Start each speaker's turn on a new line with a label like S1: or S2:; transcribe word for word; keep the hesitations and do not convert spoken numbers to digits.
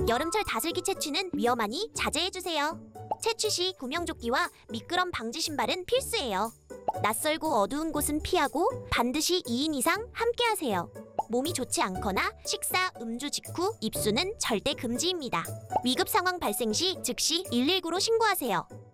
S1: 여름철 다슬기 채취는 위험하니 자제해주세요. 채취 시 구명조끼와 미끄럼 방지 신발은 필수예요. 낯설고 어두운 곳은 피하고 반드시 이 인 이상 함께 하세요. 몸이 좋지 않거나 식사, 음주 직후 입수는 절대 금지입니다. 위급 상황 발생 시 즉시 일일구로 신고하세요.